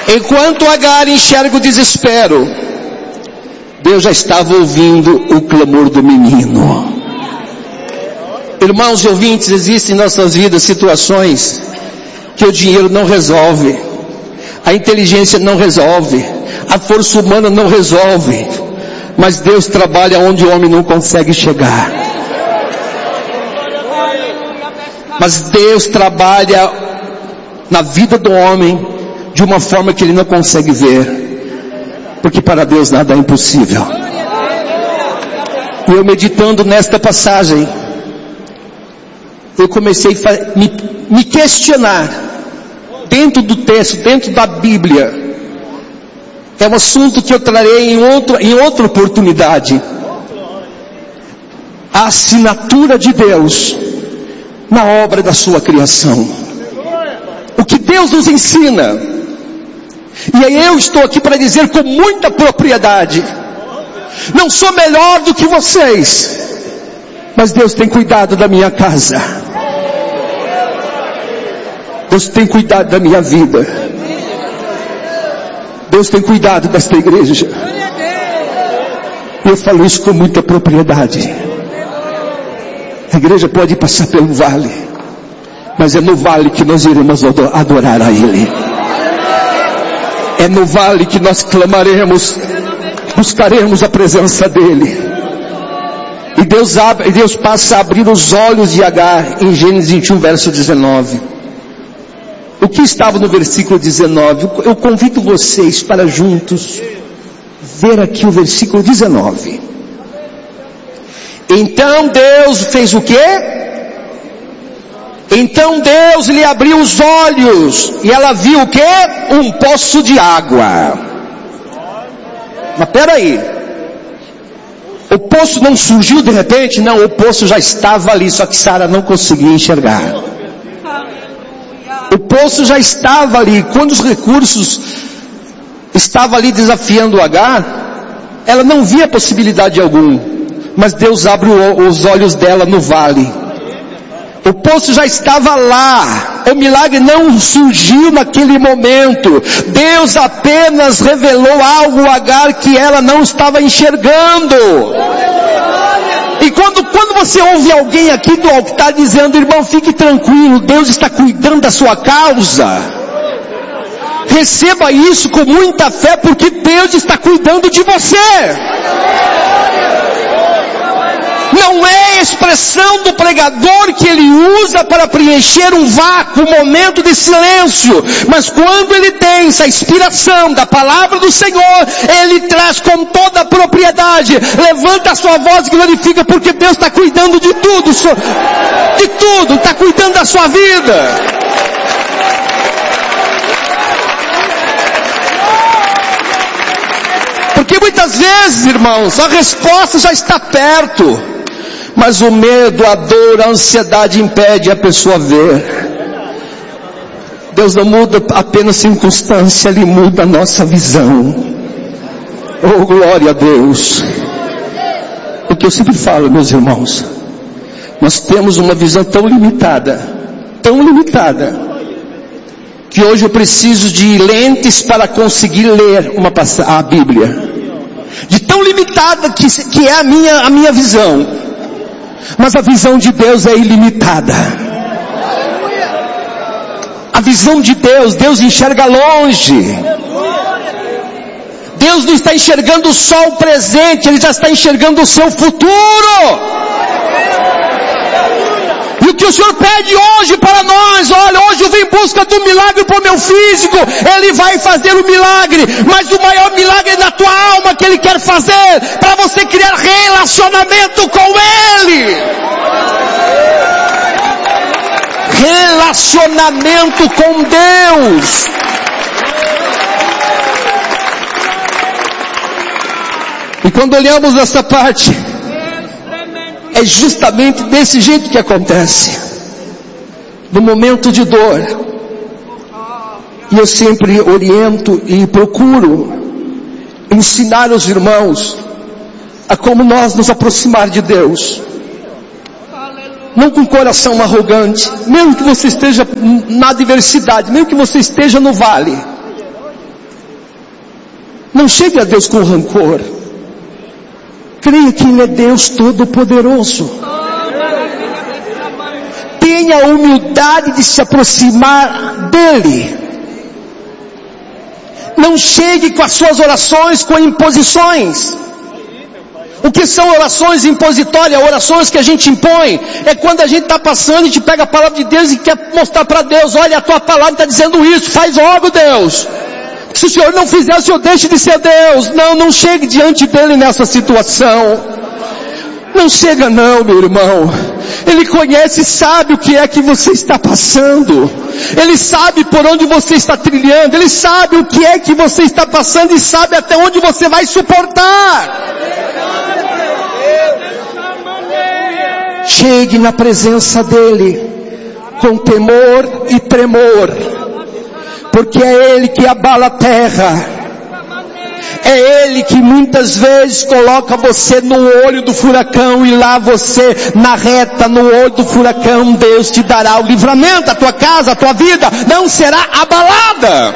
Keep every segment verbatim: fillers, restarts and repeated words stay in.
Enquanto Agar enxerga o desespero, Deus já estava ouvindo o clamor do menino. Irmãos e ouvintes, existem em nossas vidas situações que o dinheiro não resolve, a inteligência não resolve, a força humana não resolve, mas Deus trabalha onde o homem não consegue chegar. Mas Deus trabalha na vida do homem de uma forma que ele não consegue ver, porque para Deus nada é impossível. E eu meditando nesta passagem, eu comecei a me, me questionar dentro do texto, dentro da Bíblia. É um assunto que eu trarei em, outro, em outra oportunidade. A assinatura de Deus na obra da sua criação. O que Deus nos ensina. E aí eu estou aqui para dizer com muita propriedade: não sou melhor do que vocês, mas Deus tem cuidado da minha casa. Deus tem cuidado da minha vida. Deus tem cuidado desta igreja. Eu falo isso com muita propriedade. A igreja pode passar pelo vale, mas é no vale que nós iremos adorar a Ele. É no vale que nós clamaremos, buscaremos a presença dEle. E Deus, abre, Deus passa a abrir os olhos de Agar em Gênesis vinte e um, verso dezenove. O que estava no versículo dezenove? Eu convido vocês para juntos ver aqui o versículo dezenove. Então Deus fez o quê? Então Deus lhe abriu os olhos e ela viu o quê? Um poço de água. Mas peraí, o poço não surgiu de repente? Não, o poço já estava ali, só que Sara não conseguia enxergar. O poço já estava ali. Quando os recursos estavam ali desafiando Agar, ela não via possibilidade alguma. Mas Deus abre os olhos dela no vale. O poço já estava lá. O milagre não surgiu naquele momento. Deus apenas revelou algo a Agar que ela não estava enxergando. E quando, quando você ouve alguém aqui do altar dizendo: irmão, fique tranquilo, Deus está cuidando da sua causa, receba isso com muita fé, porque Deus está cuidando de você. Não é a expressão do pregador que ele usa para preencher um vácuo, um momento de silêncio, mas quando ele tem essa inspiração da palavra do Senhor, ele traz com toda a propriedade, levanta a sua voz e glorifica, porque Deus está cuidando de tudo, de tudo, está cuidando da sua vida. Porque muitas vezes, irmãos, a resposta já está perto, mas o medo, a dor, a ansiedade impede a pessoa ver. Deus não muda apenas circunstância, Ele muda a nossa visão. Oh, glória a Deus. O que eu sempre falo, meus irmãos, nós temos uma visão tão limitada, tão limitada, que hoje eu preciso de lentes para conseguir ler uma passagem, a Bíblia. De tão limitada que, que é a minha, a minha visão. Mas a visão de Deus é ilimitada. A visão de Deus, Deus enxerga longe. Deus não está enxergando só o presente, Ele já está enxergando o seu futuro. E o que o Senhor pede hoje para nós: olha, hoje eu vim em busca do milagre para o meu físico. Ele vai fazer o milagre, mas o maior milagre é na tua alma que Ele quer fazer, para você criar relacionamento com Ele. Relacionamento com Deus. E quando olhamos essa parte, é justamente desse jeito que acontece. No momento de dor. E eu sempre oriento e procuro ensinar os irmãos a como nós nos aproximar de Deus. Não com coração arrogante, mesmo que você esteja na adversidade, mesmo que você esteja no vale. Não chegue a Deus com rancor. Creia que Ele é Deus Todo-Poderoso. Tenha a humildade de se aproximar dEle. Não chegue com as suas orações com imposições. O que são orações impositórias? Orações que a gente impõe. É quando a gente está passando e a gente pega a palavra de Deus e quer mostrar para Deus: olha, a tua palavra está dizendo isso, faz logo, Deus. Se o Senhor não fizer, o Senhor deixe de ser Deus. Não, não chegue diante dEle nessa situação. Não chega não, meu irmão. Ele conhece e sabe o que é que você está passando. Ele sabe por onde você está trilhando. Ele sabe o que é que você está passando e sabe até onde você vai suportar. Chegue na presença dEle com temor e tremor, porque é Ele que abala a terra. É Ele que muitas vezes coloca você no olho do furacão, e lá você, na reta, no olho do furacão, Deus te dará o livramento. A tua casa, a tua vida não será abalada.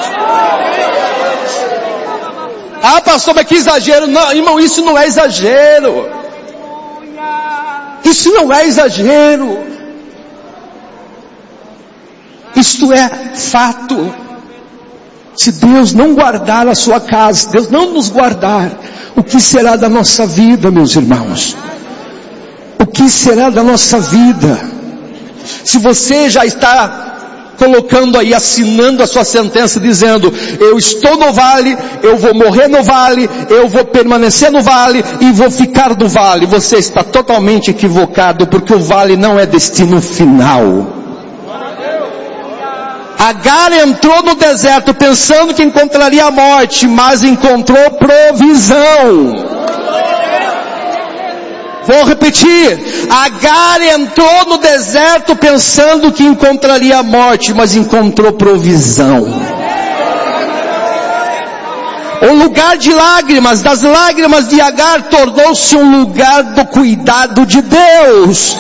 Ah, pastor, mas que exagero. Não, irmão, isso não é exagero. Isso não é exagero. Isto é fato. Se Deus não guardar a sua casa, se Deus não nos guardar, o que será da nossa vida, meus irmãos? O que será da nossa vida? Se você já está colocando aí, assinando a sua sentença, dizendo: eu estou no vale, eu vou morrer no vale, eu vou permanecer no vale e vou ficar no vale, você está totalmente equivocado, porque o vale não é destino final. Agar entrou no deserto pensando que encontraria a morte, mas encontrou provisão. Vou repetir. Agar entrou no deserto pensando que encontraria a morte, mas encontrou provisão. O lugar de lágrimas, das lágrimas de Agar, tornou-se um lugar do cuidado de Deus.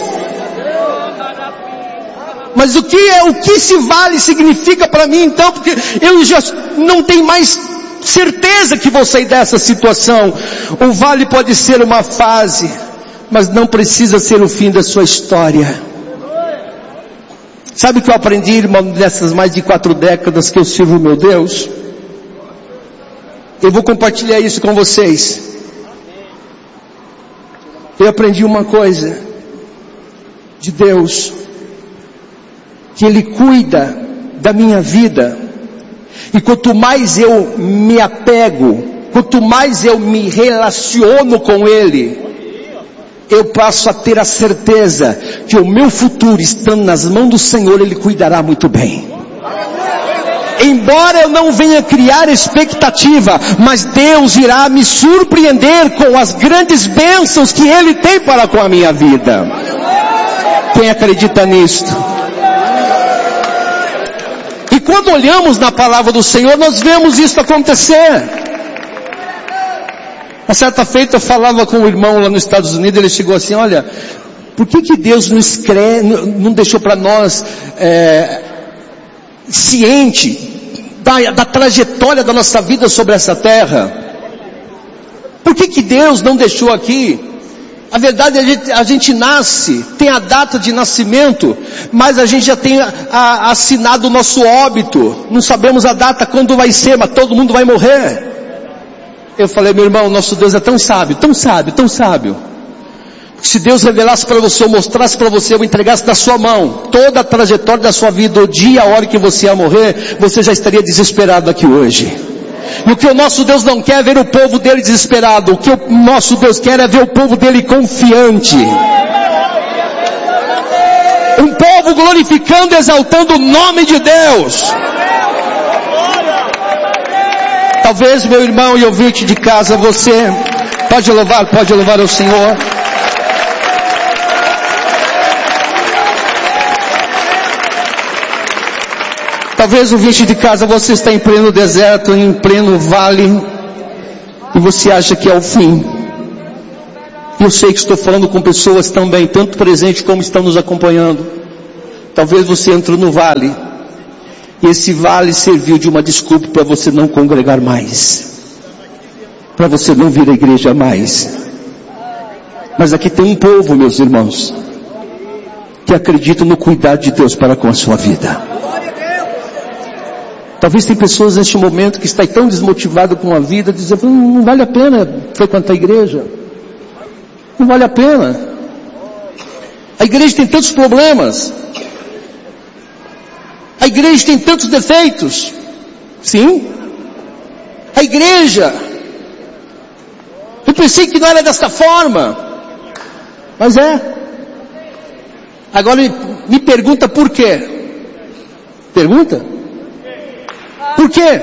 Mas o que é, o que esse vale significa para mim então? Porque eu já não tenho mais certeza que vou sair dessa situação. O vale pode ser uma fase, mas não precisa ser o fim da sua história. Sabe o que eu aprendi, irmão, nessas mais de quatro décadas que eu sirvo o meu Deus? Eu vou compartilhar isso com vocês. Eu aprendi uma coisa de Deus, que Ele cuida da minha vida, e quanto mais eu me apego, quanto mais eu me relaciono com Ele, eu passo a ter a certeza que o meu futuro, estando nas mãos do Senhor, Ele cuidará muito bem. Embora eu não venha criar expectativa, mas Deus irá me surpreender com as grandes bênçãos que Ele tem para com a minha vida. Quem acredita nisto? E quando olhamos na palavra do Senhor, nós vemos isso acontecer. Uma certa feita eu falava com um irmão lá nos Estados Unidos, ele chegou assim: olha, por que que Deus não escreve, não deixou para nós é, ciente da, da trajetória da nossa vida sobre essa terra? Por que que Deus não deixou aqui? A verdade é que a gente, a gente nasce, tem a data de nascimento, mas a gente já tem a, a, assinado o nosso óbito. Não sabemos a data, quando vai ser, mas todo mundo vai morrer. Eu falei: meu irmão, nosso Deus é tão sábio, tão sábio, tão sábio. Se Deus revelasse para você, ou mostrasse para você, ou entregasse na sua mão toda a trajetória da sua vida, o dia, a hora que você ia morrer, você já estaria desesperado aqui hoje. E o que o nosso Deus não quer é ver o povo dele desesperado. O que o nosso Deus quer é ver o povo dele confiante. Um povo glorificando, exaltando o nome de Deus. Talvez, meu irmão e ouvinte de casa, você pode louvar, pode louvar ao Senhor. Talvez, ouvinte de casa, você está em pleno deserto, em pleno vale, e você acha que é o fim. Eu sei que estou falando com pessoas também, tanto presentes como estão nos acompanhando. Talvez você entrou no vale, e esse vale serviu de uma desculpa para você não congregar mais. para você não vir à igreja mais. Mas aqui tem um povo, meus irmãos, que acredita no cuidado de Deus para com a sua vida. Talvez tem pessoas neste momento que estão tão desmotivadas com a vida, dizendo, não, não vale a pena frequentar a igreja. Não vale a pena. A igreja tem tantos problemas. A igreja tem tantos defeitos. Sim. A igreja, eu pensei que não era desta forma, mas é. Agora me, me pergunta por quê? Pergunta? Por quê?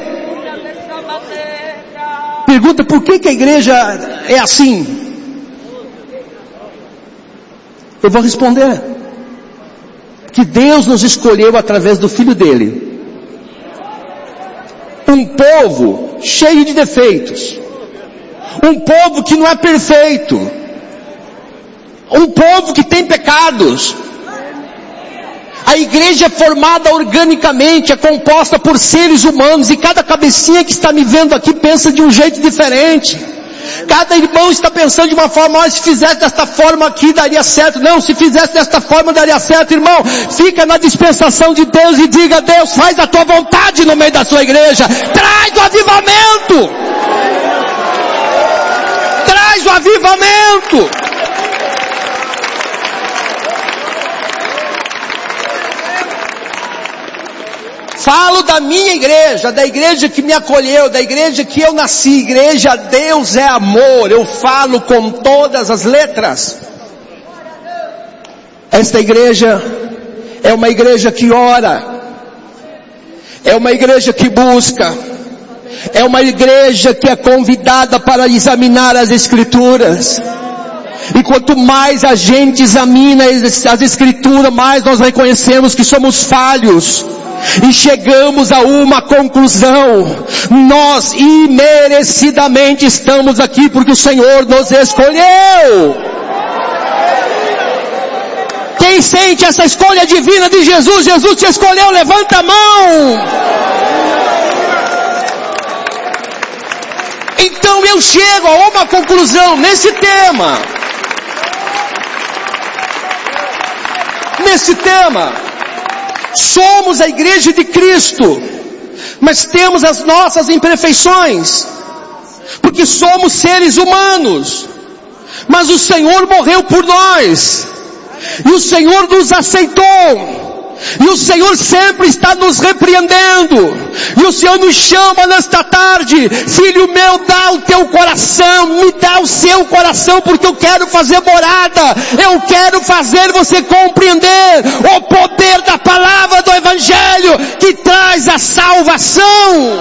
Pergunta por que que a igreja é assim? Eu vou responder. Que Deus nos escolheu através do Filho dele. Um povo cheio de defeitos. Um povo que não é perfeito. Um povo que tem pecados. A igreja é formada organicamente, é composta por seres humanos, e cada cabecinha que está me vendo aqui pensa de um jeito diferente. Cada irmão está pensando de uma forma, olha, se fizesse desta forma aqui daria certo. Não, se fizesse desta forma daria certo, irmão. Fica na dispensação de Deus e diga, Deus, faz a tua vontade no meio da sua igreja. Traz o avivamento. Traz o avivamento. Falo da minha igreja, da igreja que me acolheu, da igreja que eu nasci. Igreja, Deus é amor. Eu falo com todas as letras. Esta igreja é uma igreja que ora. É uma igreja que busca. É uma igreja que é convidada para examinar as Escrituras. E quanto mais a gente examina as Escrituras, mais nós reconhecemos que somos falhos. E chegamos a uma conclusão: nós imerecidamente estamos aqui porque o Senhor nos escolheu. Quem sente essa escolha divina de Jesus? Jesus te escolheu, levanta a mão. Então eu chego a uma conclusão nesse tema. Nesse tema. Somos a igreja de Cristo, mas temos as nossas imperfeições, porque somos seres humanos, mas o Senhor morreu por nós, e o Senhor nos aceitou, e o Senhor sempre está nos repreendendo, e o Senhor nos chama nesta tarde: filho meu, dá o teu coração, me dá o seu coração, porque eu quero fazer morada, eu quero fazer você compreender o poder da palavra do Evangelho, que traz a salvação.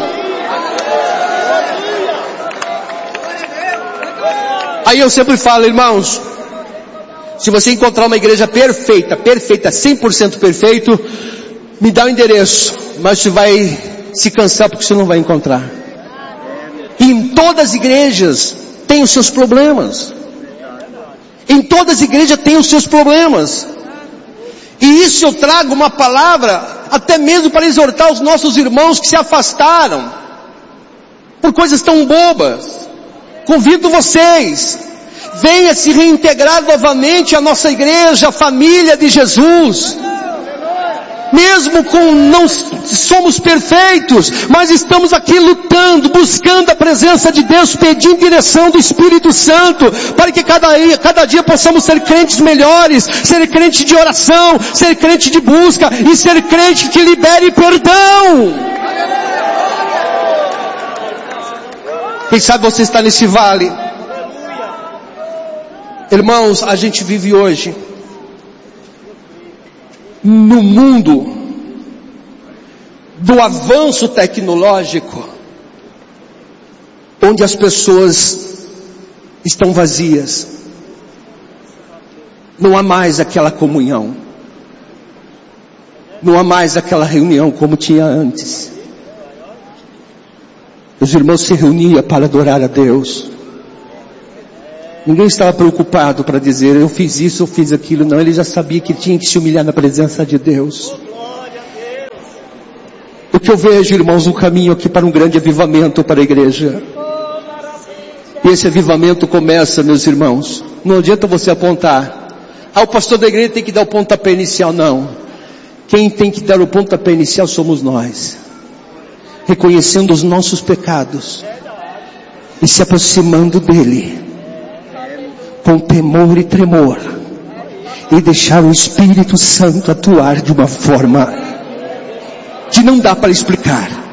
Aí eu sempre falo, irmãos, se você encontrar uma igreja perfeita, perfeita, cem por cento perfeito, me dá o endereço, mas você vai se cansar porque você não vai encontrar. E em todas as igrejas tem os seus problemas. Em todas as igrejas tem os seus problemas. E isso eu trago uma palavra, até mesmo para exortar os nossos irmãos que se afastaram por coisas tão bobas. Convido vocês, venha se reintegrar novamente à nossa igreja, a família de Jesus. Mesmo com não somos perfeitos, mas estamos aqui lutando, buscando a presença de Deus, pedindo direção do Espírito Santo, para que cada dia, cada dia possamos ser crentes melhores, ser crente de oração, ser crente de busca, e ser crente que libere perdão. Quem sabe você está nesse vale. Irmãos, a gente vive hoje no mundo do avanço tecnológico, onde as pessoas estão vazias. Não há mais aquela comunhão. Não há mais aquela reunião como tinha antes. Os irmãos se reuniam para adorar a Deus. Ninguém estava preocupado para dizer, eu fiz isso, eu fiz aquilo. Não, ele já sabia que tinha que se humilhar na presença de Deus. O que eu vejo, irmãos, um caminho aqui para um grande avivamento para a igreja. E esse avivamento começa, meus irmãos. Não adianta você apontar. Ah, o pastor da igreja tem que dar o pontapé inicial. Não. Quem tem que dar o pontapé inicial somos nós. Reconhecendo os nossos pecados. E se aproximando dele. Com temor e tremor. E deixar o Espírito Santo atuar de uma forma que não dá para explicar.